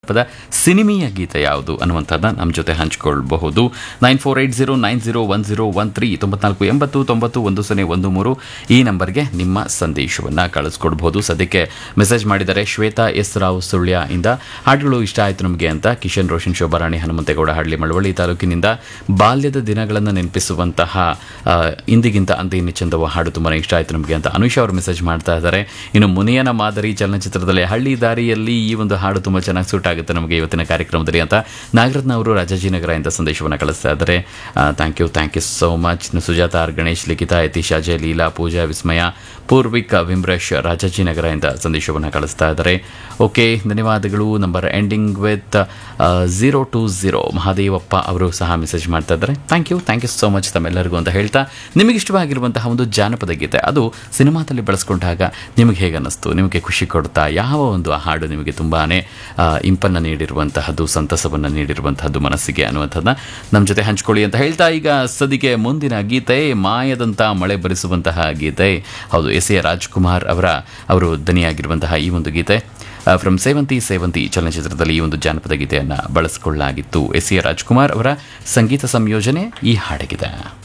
ಜಾನಪದ ಸಿನಿಮೀಯ ಗೀತೆ ಯಾವುದು ಅನ್ನುವಂಥದ್ದನ್ನ ನಮ್ಮ ಜೊತೆ ಹಂಚಿಕೊಳ್ಳಬಹುದು. 9480901013 9480901013 ಈ ನಂಬರ್ಗೆ ನಿಮ್ಮ ಸಂದೇಶವನ್ನು ಕಳಿಸ್ಕೊಡ್ಬಹುದು. ಸದ್ಯಕ್ಕೆ ಮೆಸೇಜ್ ಮಾಡಿದರೆ ಶ್ವೇತಾ ಎಸ್ ರಾವ್ ಸುಳ್ಯ ಇಂದ ಹಾಡುಗಳು ಇಷ್ಟ ಆಯಿತು ನಮಗೆ ಅಂತ. ಕಿಶನ್ ರೋಷನ್ ಶೋಭಾರಾಣಿ ಹನುಮಂತೇಗೌಡ ಹಳ್ಳಿ ಮಳವಳ್ಳಿ ತಾಲೂಕಿನಿಂದ ಬಾಲ್ಯದ ದಿನಗಳನ್ನು ನೆನಪಿಸುವಂತಹ ಇಂದಿಗಿಂತ ಅಂತ ಇನ್ನು ಚಂದವ ಹಾಡು ತುಂಬಾ ಇಷ್ಟ ಆಯಿತು ನಮಗೆ ಅಂತ ಅನುಷ್ ಅವರು ಮೆಸೇಜ್ ಮಾಡ್ತಾ ಇದ್ದಾರೆ. ಇನ್ನು ಮುನಿಯನ ಮಾದರಿ ಚಲನಚಿತ್ರದಲ್ಲಿ ಹಳ್ಳಿ ದಾರಿಯಲ್ಲಿ ಈ ಒಂದು ಹಾಡು ತುಂಬ ಚೆನ್ನಾಗಿ ಸೂಟ್ ಆಗುತ್ತೆ ನಮಗೆ ಇವತ್ತಿನ ಕಾರ್ಯಕ್ರಮದಲ್ಲಿ ಅಂತ ನಾಗರತ್ನ ಅವರು ರಾಜಾಜಿನಗರ ಇಂದ ಸಂದೇಶವನ್ನು ಕಳಿಸ್ತಾ ಇದ್ದಾರೆ. Thank you so much. Sujata R Ganesh, Likhitha Yathish, Ajay, Leela, ಪೂಜಾ, ವಿಸ್ಮಯ, ಪೂರ್ವಿಕ್, ವಿಮ್ರೇಶ್ ರಾಜಾಜಿನಗರ ಇಂದ ಸಂದೇಶವನ್ನು ಕಳಿಸ್ತಾ ಇದ್ದಾರೆ. ಓಕೆ, ಧನ್ಯವಾದಗಳು. ನಂಬರ್ ಎಂಡಿಂಗ್ ವಿತ್ 020 ಮಹಾದೇವಪ್ಪ ಅವರು ಸಹ ಮೆಸೇಜ್ ಮಾಡ್ತಾ ಇದ್ದಾರೆ. ಥ್ಯಾಂಕ್ ಯು ಸೋ ಮಚ್ ತಮ್ಮೆಲ್ಲರಿಗೂ ಅಂತ ಹೇಳ್ತಾ, ನಿಮಗೆ ಇಷ್ಟವಾಗಿರುವಂತಹ ಒಂದು ಜಾನಪದ ಗೀತೆ ಅದು ಸಿನಿಮಾದಲ್ಲಿ ಬಳಸ್ಕೊಂಡಾಗ ನಿಮಗೆ ಹೇಗೆ ಅನ್ನಿಸ್ತು, ನಿಮಗೆ ಖುಷಿ ಕೊಡ್ತಾ, ಯಾವ ಒಂದು ಹಾಡು ನಿಮಗೆ ತುಂಬಾ ಇಂಪನ್ನು ನೀಡಿರುವಂತಹದ್ದು, ಸಂತಸವನ್ನು ನೀಡಿರುವಂತಹದ್ದು ಮನಸ್ಸಿಗೆ ಅನ್ನುವಂಥದ್ದನ್ನ ನಮ್ಮ ಜೊತೆ ಹಂಚ್ಕೊಳ್ಳಿ ಅಂತ ಹೇಳ್ತಾ, ಈಗ ಸದ್ಯಕ್ಕೆ ಮುಂದಿನ ಗೀತೆ ಮಾಯದಂಥ ಮಳೆ ಬರಿಸುವಂತಹ ಗೀತೆ. ಹೌದು, ಎಸ್ ಎ ರಾಜ್ಕುಮಾರ್ ಅವರು ದನಿಯಾಗಿರುವಂತಹ ಈ ಒಂದು ಗೀತೆ ಫ್ರಮ್ ಸೇವಂತಿ ಚಲನಚಿತ್ರದಲ್ಲಿ ಈ ಒಂದು ಜಾನಪದ ಗೀತೆಯನ್ನು ಬಳಸಿಕೊಳ್ಳಲಾಗಿತ್ತು. ಎಸ್ ಎ ರಾಜ್ಕುಮಾರ್ ಅವರ ಸಂಗೀತ ಸಂಯೋಜನೆ ಈ ಹಾಡಿಗಿದೆ.